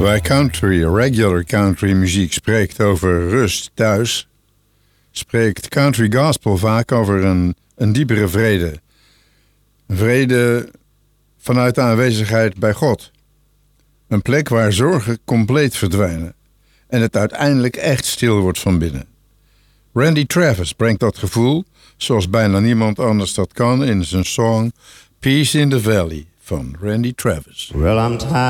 Waar regular country muziek spreekt over rust thuis, spreekt country gospel vaak over een diepere vrede. Een vrede vanuit de aanwezigheid bij God. Een plek waar zorgen compleet verdwijnen en het uiteindelijk echt stil wordt van binnen. Randy Travis brengt dat gevoel, zoals bijna niemand anders dat kan, in zijn song Peace in the Valley van Randy Travis. Well, I'm tired